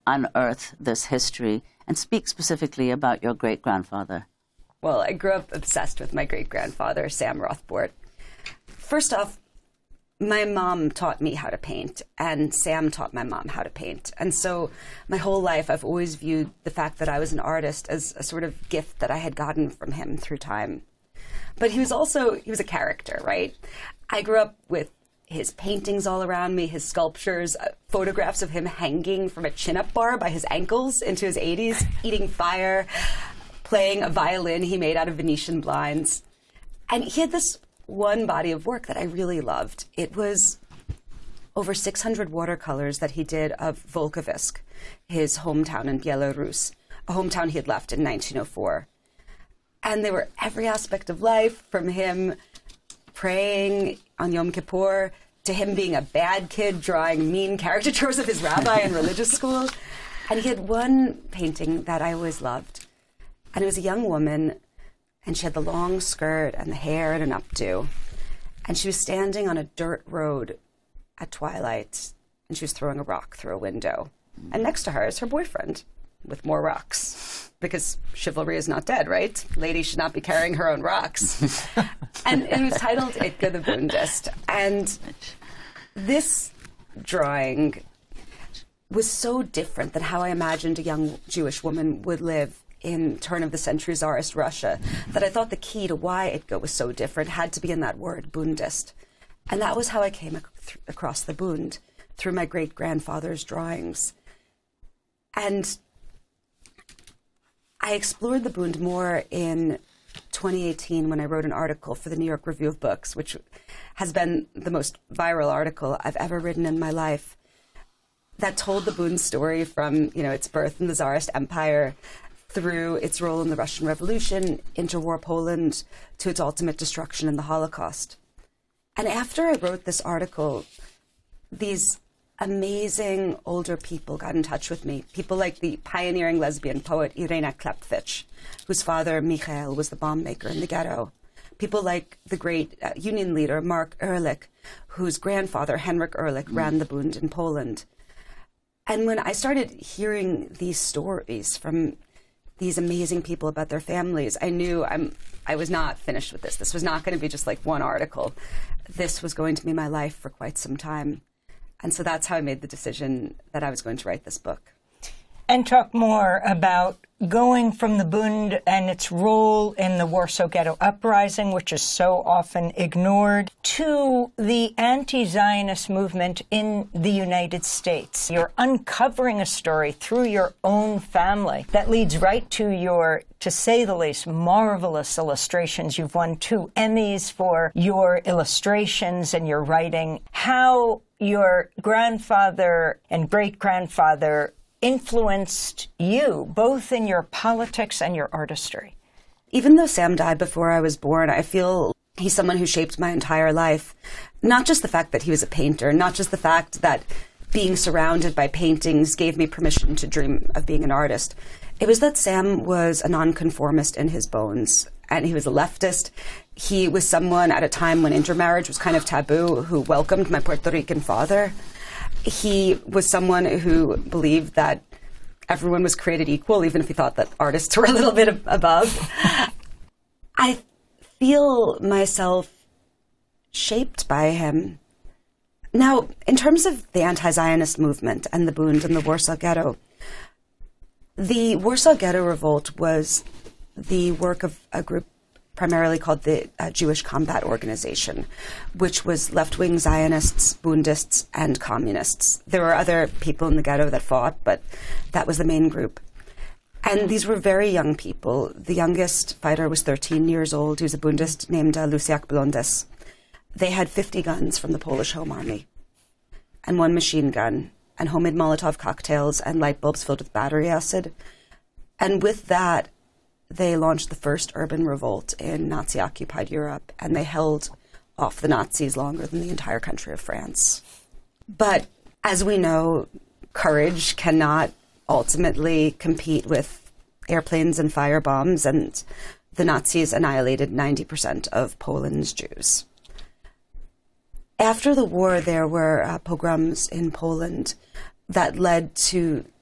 unearth this history and speak specifically about your great-grandfather. Well, I grew up obsessed with my great-grandfather, Sam Rothbard. First off, my mom taught me how to paint, and Sam taught my mom how to paint. And so my whole life, I've always viewed the fact that I was an artist as a sort of gift that I had gotten from him through time. But he was a character, right? I grew up with his paintings all around me, his sculptures, photographs of him hanging from a chin-up bar by his ankles into his 80s, eating fire, playing a violin he made out of Venetian blinds. And he had this one body of work that I really loved. It was over 600 watercolors that he did of Volkovysk, his hometown in Belarus, a hometown he had left in 1904. And they were every aspect of life, from him praying on Yom Kippur to him being a bad kid drawing mean caricatures of his rabbi in religious school. And he had one painting that I always loved. And it was a young woman, and she had the long skirt and the hair and an updo. And she was standing on a dirt road at twilight, and she was throwing a rock through a window. And next to her is her boyfriend with more rocks, because chivalry is not dead, right? Ladies should not be carrying her own rocks. And it was titled Itka the Bundist. And this drawing was so different than how I imagined a young Jewish woman would live in turn-of-the-century Tsarist Russia, that I thought the key to why Itka was so different had to be in that word, Bundist. And that was how I came across the Bund, through my great-grandfather's drawings. And I explored the Bund more in 2018 when I wrote an article for the New York Review of Books, which has been the most viral article I've ever written in my life, that told the Bund story from, its birth in the Tsarist Empire through its role in the Russian Revolution, interwar Poland, to its ultimate destruction in the Holocaust. And after I wrote this article, these amazing older people got in touch with me. People like the pioneering lesbian poet Irena Klepfich, whose father, Michael, was the bomb maker in the ghetto. People like the great union leader, Mark Ehrlich, whose grandfather, Henryk Ehrlich, ran the Bund in Poland. And when I started hearing these stories from these amazing people about their families, I knew I was not finished with this. This was not going to be just like one article. This was going to be my life for quite some time. And so that's how I made the decision that I was going to write this book. And talk more about going from the Bund and its role in the Warsaw Ghetto Uprising, which is so often ignored, to the anti-Zionist movement in the United States. You're uncovering a story through your own family that leads right to your, to say the least, marvelous illustrations. You've won 2 Emmys for your illustrations and your writing. How your grandfather and great-grandfather influenced you, both in your politics and your artistry. Even though Sam died before I was born, I feel he's someone who shaped my entire life. Not just the fact that he was a painter, not just the fact that being surrounded by paintings gave me permission to dream of being an artist. It was that Sam was a nonconformist in his bones, and he was a leftist. He was someone at a time when intermarriage was kind of taboo who welcomed my Puerto Rican father. He was someone who believed that everyone was created equal, even if he thought that artists were a little bit above. I feel myself shaped by him. Now, in terms of the anti-Zionist movement and the Bund and the Warsaw Ghetto, the Warsaw Ghetto Revolt was the work of a group primarily called the Jewish Combat Organization, which was left-wing Zionists, Bundists, and communists. There were other people in the ghetto that fought, but that was the main group. And these were very young people. The youngest fighter was 13 years old. He was a Bundist named Luciak Blondes. They had 50 guns from the Polish Home Army, and 1 machine gun, and homemade Molotov cocktails, and light bulbs filled with battery acid. And with that, they launched the first urban revolt in Nazi-occupied Europe, and they held off the Nazis longer than the entire country of France. But as we know, courage cannot ultimately compete with airplanes and firebombs, and the Nazis annihilated 90% of Poland's Jews. After the war, there were pogroms in Poland that led to